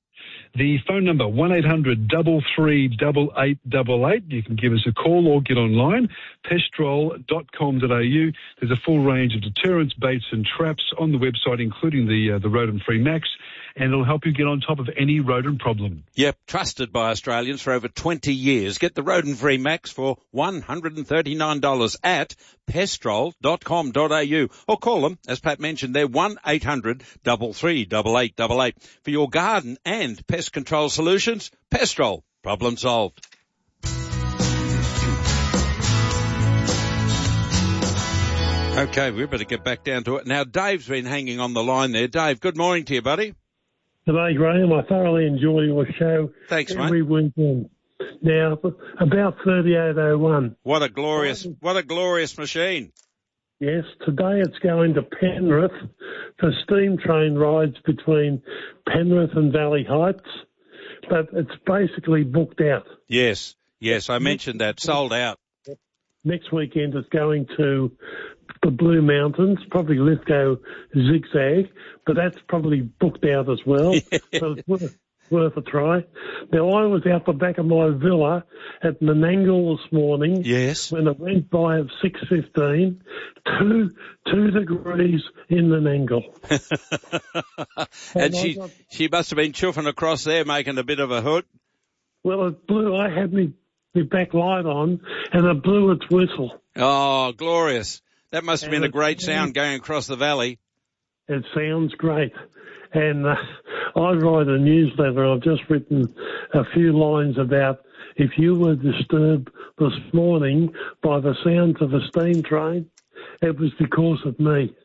The phone number, one eight hundred three three eight eight eight eight. You can give us a call or get online, pestrol dot com dot a u. There's a full range of deterrents, baits and traps on the website, including the uh, the rodent-free Max, and it'll help you get on top of any rodent problem. Yep, trusted by Australians for over twenty years. Get the rodent-free Max for one hundred thirty-nine dollars at pestrol dot com dot a u, or call them, as Pat mentioned, they're one eight hundred three three eight eight eight eight. For your garden and pest control solutions, Pestrol, problem solved. Okay, we better get back down to it. Now, Dave's been hanging on the line there. Dave, good morning to you, buddy. G'day, Graham. I thoroughly enjoy your show. Thanks, every mate. weekend. Now, about thirty-eight oh one. What a glorious, what a glorious machine. Yes, today it's going to Penrith for steam train rides between Penrith and Valley Heights, but it's basically booked out. Yes, yes, I mentioned that, sold out. Next weekend it's going to the Blue Mountains, probably Lithgow Zigzag, but that's probably booked out as well. Yeah. So it's worth, worth a try. Now, I was out the back of my villa at Menangle this morning. Yes. When it went by at six fifteen, two, two degrees in Menangle. and and she, got, she must have been chuffing across there making a bit of a hoot. Well, it blew. I had me, me back light on and it blew its whistle. Oh, glorious. That must have been a great sound going across the valley. It sounds great. And uh, I write a newsletter. I've just written a few lines about if you were disturbed this morning by the sounds of a steam train, it was because of me.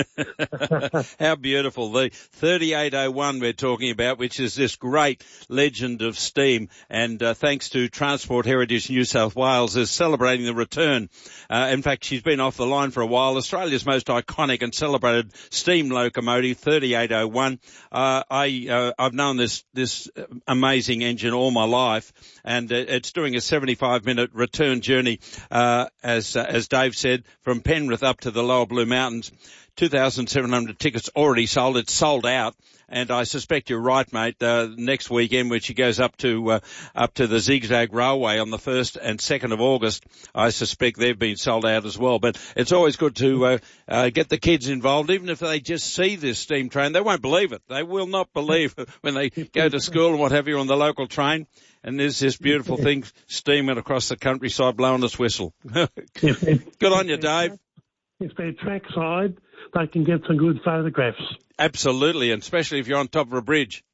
How beautiful. The thirty-eight oh one we're talking about, which is this great legend of steam, and uh, thanks to Transport Heritage New South Wales, is celebrating the return. Uh, in fact, she's been off the line for a while. Australia's most iconic and celebrated steam locomotive, thirty-eight oh one. Uh, I, uh, I've known this, this amazing engine all my life, and it's doing a seventy-five minute return journey, uh, as, uh, as Dave said, from Penrith up to the Lower Blue Mountains. two thousand seven hundred tickets already sold. It's sold out. And I suspect you're right, mate. Uh, next weekend, when she goes up to, uh, up to the Zigzag Railway on the first and second of August, I suspect they've been sold out as well. But it's always good to, uh, uh, get the kids involved, even if they just see this steam train. They won't believe it. They will not believe it when they go to school and what have you on the local train. And there's this beautiful thing steaming across the countryside blowing its whistle. Good on you, Dave. If they're trackside, they can get some good photographs. Absolutely, and especially if you're on top of a bridge.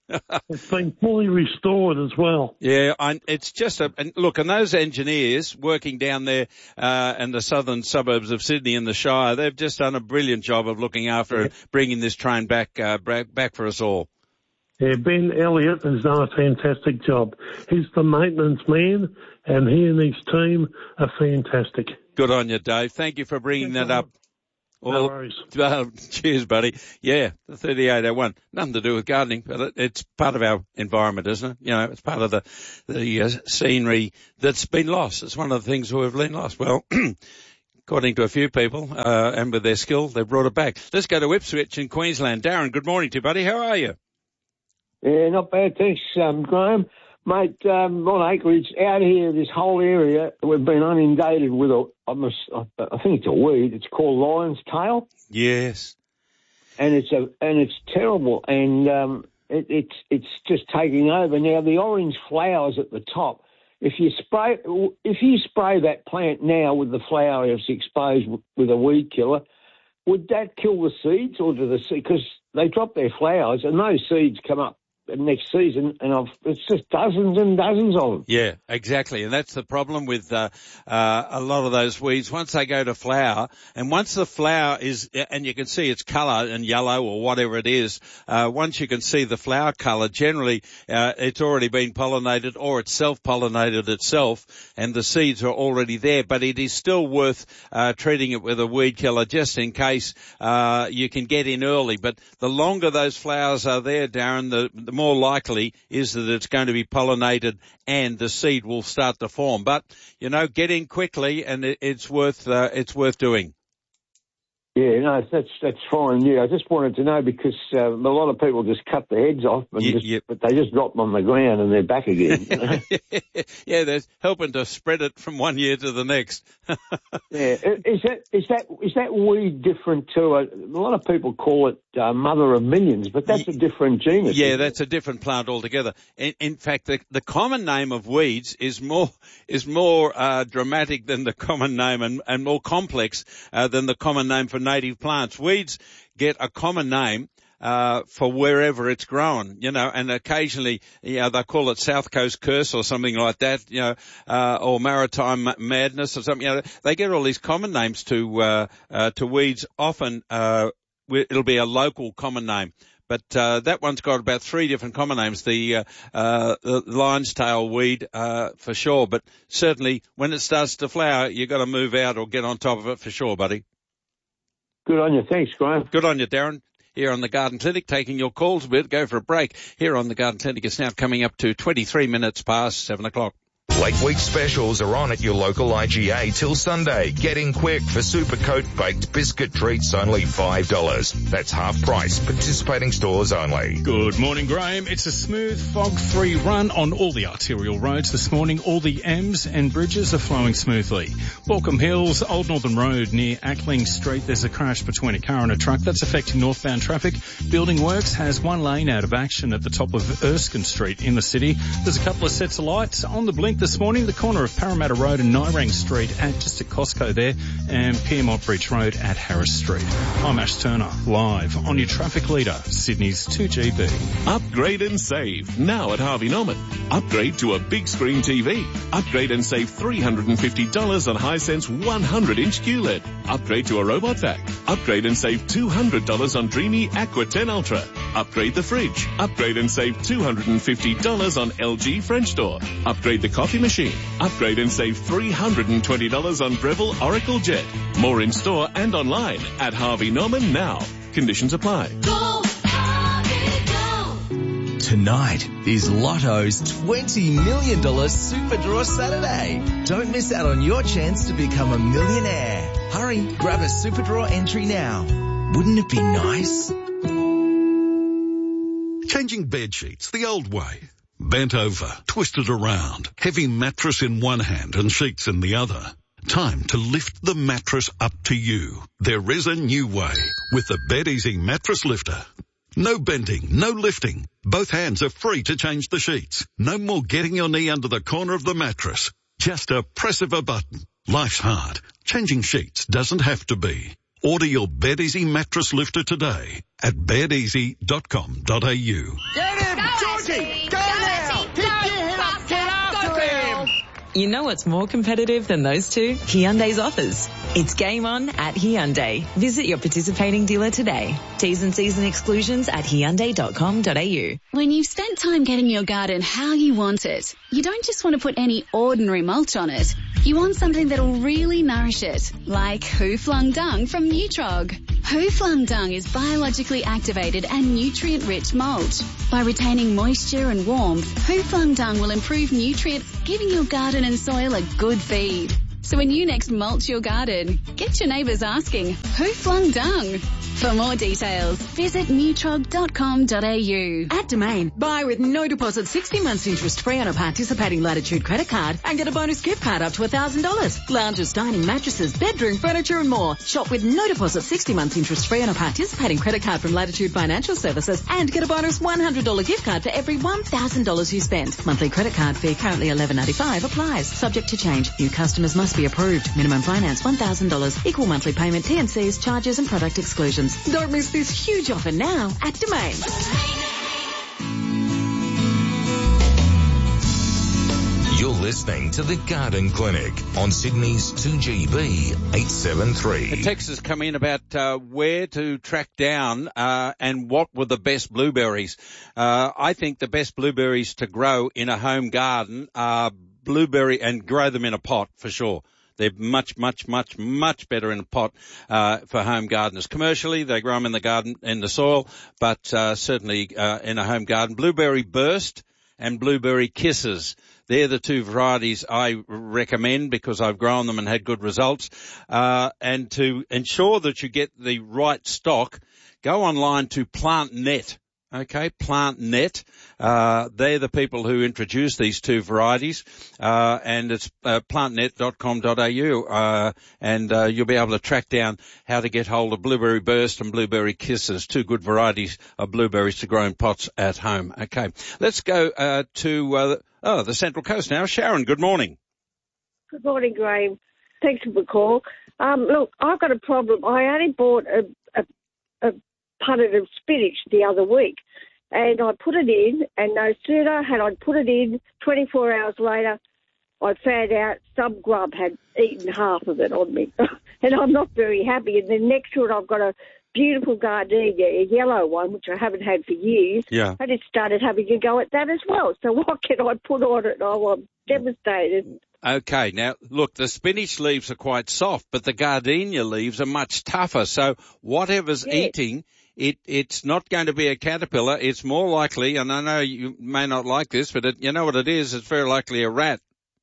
It's been fully restored as well. Yeah, I, it's just a, and look, and those engineers working down there, uh, in the southern suburbs of Sydney in the Shire, they've just done a brilliant job of looking after and bringing this train back, uh, back for us all. Yeah, Ben Elliott has done a fantastic job. He's the maintenance man, and he and his team are fantastic. Good on you, Dave. Thank you for bringing that up. No Well, worries. uh, cheers, buddy. Yeah, the thirty-eight oh one. Nothing to do with gardening, but it, it's part of our environment, isn't it? You know, it's part of the, the uh, scenery that's been lost. It's one of the things we've been lost. Well, according to a few people, uh, and with their skill, they've brought it back. Let's go to Ipswich in Queensland. Darren, good morning to you, buddy. How are you? Yeah, not bad, thanks, um, Graham. Mate, um, on acreage, out here, this whole area, we've been inundated with a, I, must, I think it's a weed, it's called lion's tail. Yes. And it's a, and it's terrible, and um, it, it's it's just taking over. Now, the orange flowers at the top, if you spray if you spray that plant now with the flower it's exposed with a weed killer, would that kill the seeds, or do the seeds, because they drop their flowers and those seeds come up next season, and I've, it's just dozens and dozens of them. Yeah, exactly. And that's the problem with uh, uh, a lot of those weeds. Once they go to flower, and once the flower is, and you can see its colour and yellow or whatever it is, uh, once you can see the flower colour, generally uh, it's already been pollinated or it's self-pollinated itself, and the seeds are already there. But it is still worth uh, treating it with a weed killer just in case uh, you can get in early. But the longer those flowers are there, Darren, the, the more likely is that it's going to be pollinated and the seed will start to form. But, you know, get in quickly and it, it's worth, uh, it's worth doing. Yeah, no, that's that's fine. Yeah, I just wanted to know because uh, a lot of people just cut the heads off, and Yep, just, yep. but they just drop them on the ground and they're back again. You know? Yeah, they're helping to spread it from one year to the next. Yeah, is that is that is that weed different to a, a lot of people call it uh, mother of millions, but that's a different genus. Yeah, that's a different plant altogether. In, in fact, the, the common name of weeds is more is more uh, dramatic than the common name, and, and more complex uh, than the common name for native plants. Weeds get a common name uh for wherever it's grown, you know, and occasionally, you know, they call it South Coast Curse or something like that, you know, uh or Maritime Madness or something. You know, they get all these common names to uh, uh to weeds. Often uh it'll be a local common name. But uh that one's got about three different common names, the uh, uh the lion's tail weed uh for sure. But certainly when it starts to flower, you've got to move out or get on top of it for sure, buddy. Good on you. Thanks, Graham. Good on you, Darren. Here on the Garden Clinic, taking your calls a bit. Go for a break. Here on the Garden Clinic, it's now coming up to twenty-three minutes past seven o'clock. Late week specials are on at your local I G A till Sunday. Get in quick for Supercoat baked biscuit treats, only five dollars. That's half price. Participating stores only. Good morning, Graham. It's a smooth, fog-free run on all the arterial roads this morning. All the M's and bridges are flowing smoothly. Balcombe Hills, Old Northern Road near Ackling Street, there's a crash between a car and a truck. That's affecting northbound traffic. Building Works has one lane out of action at the top of Erskine Street in the city. There's a couple of sets of lights on the blink this morning, the corner of Parramatta Road and Nyrang Street at just at Costco there, and Piermont Bridge Road at Harris Street. I'm Ash Turner, live on your traffic leader, Sydney's two G B. Upgrade and save now at Harvey Norman. Upgrade to a big screen T V. Upgrade and save three hundred fifty dollars on Hisense one hundred inch Q L E D. Upgrade to a robot vac. Upgrade and save two hundred dollars on Dreamy Aqua ten Ultra. Upgrade the fridge. Upgrade and save two hundred fifty dollars on L G French door. Upgrade the coffee machine. Upgrade and save three hundred twenty dollars on Breville Oracle Jet. More in store and online at Harvey Norman now. Conditions apply. Go, Harvey, go. Tonight is Lotto's twenty million dollars Super Draw Saturday. Don't miss out on your chance to become a millionaire. Hurry, grab a Super Draw entry now. Wouldn't it be nice? Changing bed sheets the old way. Bent over, twisted around, heavy mattress in one hand and sheets in the other. Time to lift the mattress up to you. There is a new way with the BedEasy Mattress Lifter. No bending, no lifting. Both hands are free to change the sheets. No more getting your knee under the corner of the mattress. Just a press of a button. Life's hard. Changing sheets doesn't have to be. Order your BedEasy Mattress Lifter today at bed easy dot com dot a u. Get him! Go, Darcy! Go now! Pick your head up, get after him! You know what's more competitive than those two? Hyundai's offers. It's game on at Hyundai. Visit your participating dealer today. T's and C's and exclusions at hyundai dot com dot a u. When you've spent time getting your garden how you want it, you don't just want to put any ordinary mulch on it. You want something that'll really nourish it, like Who Flung Dung from Nutrog. Who Flung Dung is biologically activated and nutrient-rich mulch. By retaining moisture and warmth, Who Flung Dung will improve nutrients, giving your garden and soil a good feed. So when you next mulch your garden, get your neighbours asking, who flung dung? For more details, visit nutrog dot com dot a u. At Domain, buy with no deposit sixty months interest free on a participating Latitude credit card and get a bonus gift card up to one thousand dollars. Lounges, dining, mattresses, bedroom, furniture and more. Shop with no deposit sixty months interest free on a participating credit card from Latitude Financial Services and get a bonus one hundred dollars gift card for every one thousand dollars you spend. Monthly credit card fee currently eleven ninety-five applies. Subject to change. New customers must be approved. Minimum finance one thousand dollars. Equal monthly payment, T and C's, charges and product exclusions. Don't miss this huge offer now at Domain. You're listening to the Garden Clinic on Sydney's two G B eight seven three. The text has come in about uh, where to track down uh, and what were the best blueberries. Uh, I think the best blueberries to grow in a home garden are blueberry, and grow them in a pot for sure. They're much, much, much, much better in a pot uh, for home gardeners. Commercially, they grow them in the garden, in the soil, but uh, certainly uh, in a home garden. Blueberry Burst and Blueberry Kisses. They're the two varieties I recommend because I've grown them and had good results. Uh, and to ensure that you get the right stock, go online to PlantNet. Okay, PlantNet. Uh, they're the people who introduced these two varieties, uh, and it's uh, plant net dot com dot a u, uh, and uh, you'll be able to track down how to get hold of Blueberry Burst and Blueberry Kisses, two good varieties of blueberries to grow in pots at home. Okay, let's go uh, to uh, oh the Central Coast now. Sharon, good morning. Good morning, Graham. Thanks for the call. Um, look, I've got a problem. I only bought a, a, a punnet of spinach the other week, and I put it in, and no sooner had I put it in, twenty-four hours later, I found out some grub had eaten half of it on me, and I'm not very happy. And then next to it, I've got a beautiful gardenia, a yellow one, which I haven't had for years. Yeah. And it started having a go at that as well. So what can I put on it? Oh, I'm devastated. Okay, now, look, the spinach leaves are quite soft, but the gardenia leaves are much tougher. So whatever's Yes. eating, it it's not going to be a caterpillar. It's more likely, and I know you may not like this, but it, you know what it is? It's very likely a rat.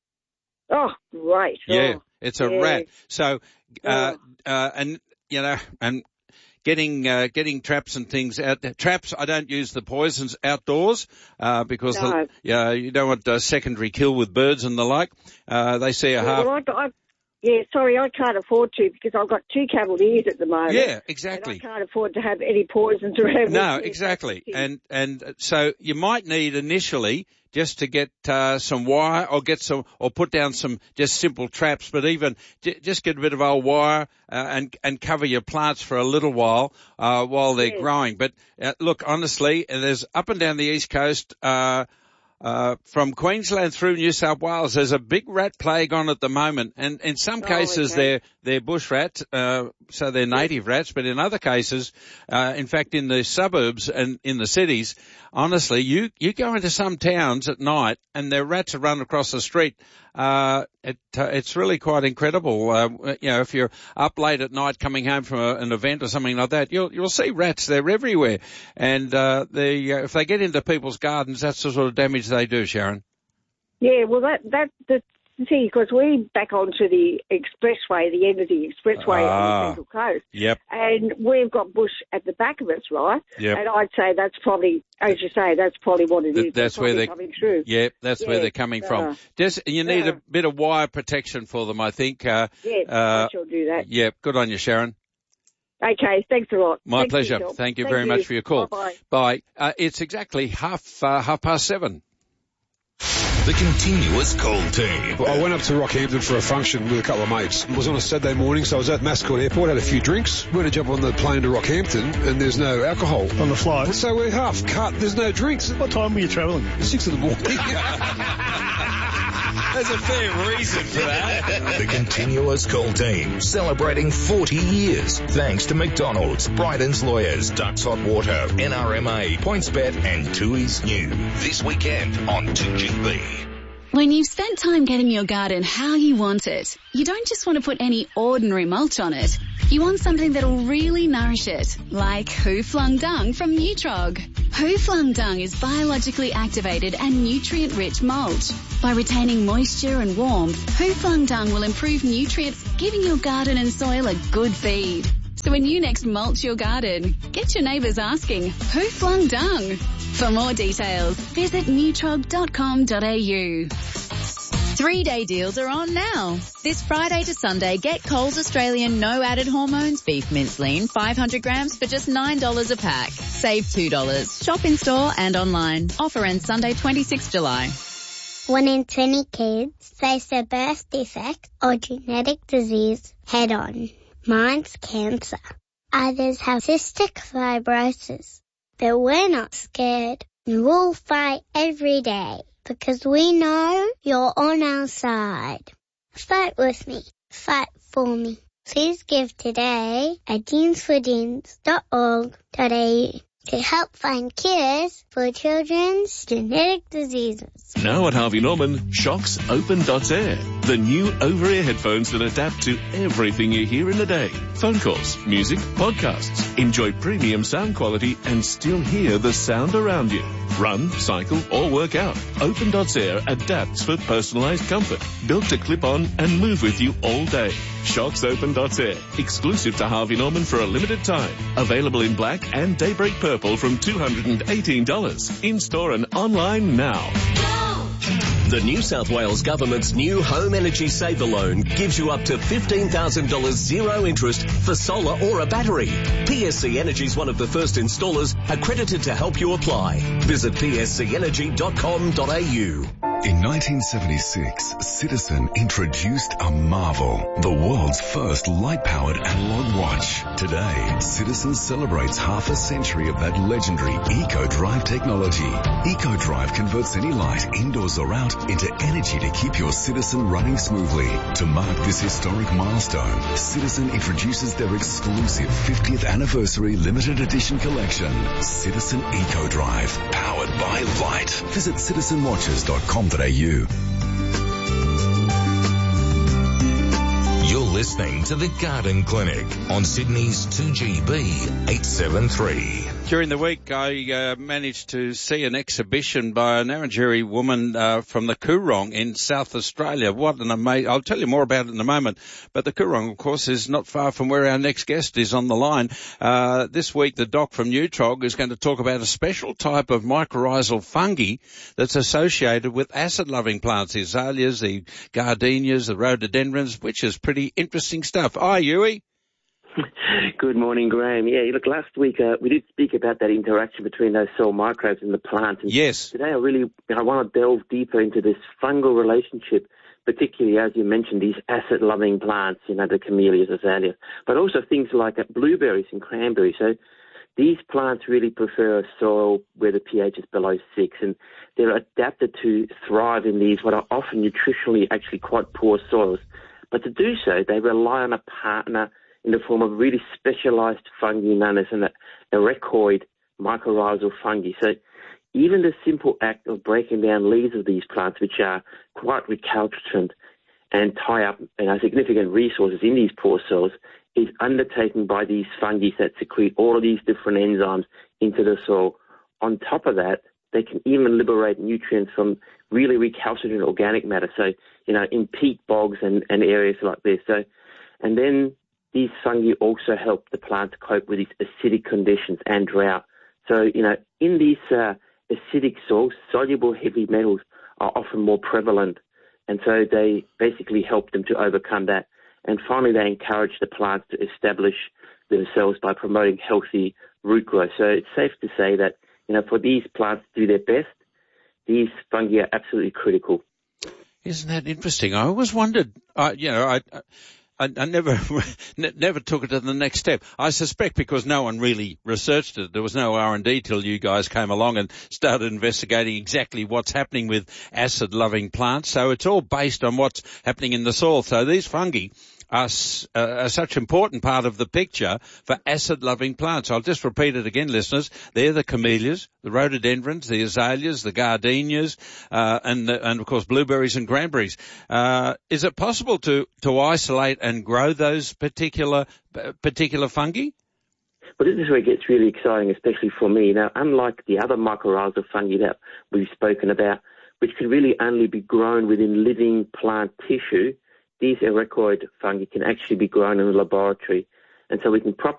Oh, right. Yeah, Oh, it's a yeah. rat. So, uh, uh, and, you know, and getting, uh, getting traps and things out there. Traps, I don't use the poisons outdoors, uh, because, No. the, yeah, you don't want a secondary kill with birds and the like. Uh, they see a Yeah, half. well, I, I, yeah, sorry, I can't afford to because I've got two cavaliers at the moment. Yeah, exactly. And I can't afford to have any poisons around. No, me. exactly. And, and so you might need initially just to get, uh, some wire or get some, or put down some just simple traps, but even j- just get a bit of old wire, uh, and, and cover your plants for a little while, uh, while they're Yes. growing. But, uh, look, honestly, there's up and down the East Coast, uh, Uh, from Queensland through New South Wales, there's a big rat plague on at the moment, and in some Oh, cases okay. they're they're bush rats, uh, so they're native rats, but in other cases, uh, in fact, in the suburbs and in the cities, honestly, you you go into some towns at night and their rats are run across the street. Uh, it uh, it's really quite incredible. Uh, you know, if you're up late at night coming home from a, an event or something like that, you'll you'll see rats. They're everywhere, and uh, they uh, if they get into people's gardens, that's the sort of damage they do, Sharon. Yeah, well, that that the thing because we back onto the expressway, the end of the expressway on Ah. the Central Coast, Yep. and we've got bush at the back of us, right? Yep. And I'd say that's probably, as you say, that's probably what it Th- is. that's where probably they coming through. Yeah, that's where Yeah, they're coming uh, from. Just you need yeah. a bit of wire protection for them, I think. Uh, Yeah, uh, I shall do that. yeah, good on you, Sharon. Okay, thanks a lot. My Thanks for pleasure. your help. Thank you Thank very much for your call. Bye-bye. Bye. Uh, it's exactly half uh, half past seven. The Continuous Call Team. Well, I went up to Rockhampton for a function with a couple of mates. It was on a Saturday morning, so I was at Mascot Airport, had a few drinks. Went to jump on the plane to Rockhampton, and there's no alcohol on the flight. So we're half cut. There's no drinks. What time were you travelling? Six in the morning. There's a fair reason for that. The Continuous Call Team, celebrating forty years. Thanks to McDonald's, Bryden's Lawyers, Ducks Hot Water, N R M A, PointsBet and Tui's New. This weekend on two G B. When you've spent time getting your garden how you want it, you don't just want to put any ordinary mulch on it. You want something that'll really nourish it, like Who Flung Dung from Nutrog. Who Flung Dung is biologically activated and nutrient-rich mulch. By retaining moisture and warmth, Who Flung Dung will improve nutrients, giving your garden and soil a good feed. So when you next mulch your garden, get your neighbours asking, who flung dung? For more details, visit nutrog dot com dot a u. Three-day deals are on now. This Friday to Sunday, get Coles Australian No Added Hormones Beef Mince Lean five hundred grams for just nine dollars a pack. Save two dollars. Shop in store and online. Offer ends Sunday, twenty-sixth of July. One in twenty kids face a birth defect or genetic disease head on. Mine's cancer. Others have cystic fibrosis. But we're not scared. We'll fight every day because we know you're on our side. Fight with me. Fight for me. Please give today at deans for deans dot org dot a u to help find cures for children's genetic diseases. Now at Harvey Norman, Shocks Open dot air. The new over-ear headphones that adapt to everything you hear in the day. Phone calls, music, podcasts. Enjoy premium sound quality and still hear the sound around you. Run, cycle or work out. Open dot air adapts for personalized comfort. Built to clip on and move with you all day. Shocks Open dot air. Exclusive to Harvey Norman for a limited time. Available in black and daybreak purple from two hundred eighteen dollars. In-store and online now. The New South Wales Government's new Home Energy Saver Loan gives you up to fifteen thousand dollars zero interest for solar or a battery. P S C Energy is one of the first installers accredited to help you apply. Visit p s c energy dot com dot a u. In nineteen seventy-six, Citizen introduced a marvel, the world's first light-powered analog watch. Today, Citizen celebrates half a century of that legendary EcoDrive technology. EcoDrive converts any light, indoors or out, into energy to keep your Citizen running smoothly. To mark this historic milestone, Citizen introduces their exclusive fiftieth anniversary limited edition collection, Citizen EcoDrive, powered by light. Visit citizen watches dot com dot a u. You're listening to The Garden Clinic on Sydney's two G B eight seventy-three. During the week, I uh, managed to see an exhibition by a Narrandjeri woman uh, from the Coorong in South Australia. What an amazing... I'll tell you more about it in a moment. But the Coorong, of course, is not far from where our next guest is on the line. Uh, this week, the doc from Nutrog is going to talk about a special type of mycorrhizal fungi that's associated with acid-loving plants, the azaleas, the gardenias, the rhododendrons, which is pretty interesting stuff. Hi, Yui. Good morning, Graham. Yeah, look, last week uh, we did speak about that interaction between those soil microbes and the plant. And yes. Today I really I want to delve deeper into this fungal relationship, particularly, as you mentioned, these acid-loving plants, you know, the camellias, azaleas, but also things like uh, blueberries and cranberries. So these plants really prefer a soil where the pH is below six, and they're adapted to thrive in these what are often nutritionally actually quite poor soils. But to do so, they rely on a partner in the form of really specialized fungi known as an ericoid mycorrhizal fungi. So even the simple act of breaking down leaves of these plants, which are quite recalcitrant and tie up you know, significant resources in these poor soils, is undertaken by these fungi that secrete all of these different enzymes into the soil. On top of that, they can even liberate nutrients from really recalcitrant organic matter, so, you know, in peat bogs and, and areas like this. So, and then these fungi also help the plant cope with these acidic conditions and drought. So, you know, in these uh, acidic soils, soluble heavy metals are often more prevalent, and so they basically help them to overcome that. And finally, they encourage the plants to establish themselves by promoting healthy root growth. So it's safe to say that, you know, for these plants to do their best, these fungi are absolutely critical. Isn't that interesting? I always wondered, I, you know, I, I, I never, never took it to the next step. I suspect because no one really researched it. There was no R and D till you guys came along and started investigating exactly what's happening with acid-loving plants. So it's all based on what's happening in the soil. So these fungi are, uh, are such an important part of the picture for acid-loving plants. I'll just repeat it again, listeners. They're the camellias, the rhododendrons, the azaleas, the gardenias, uh, and, the, and of course blueberries and cranberries. Uh, is it possible to, to isolate and grow those particular, particular fungi? Well, this is where it gets really exciting, especially for me. Now, unlike the other mycorrhizal fungi that we've spoken about, which can really only be grown within living plant tissue, these ericoid fungi can actually be grown in a laboratory. And so we can properly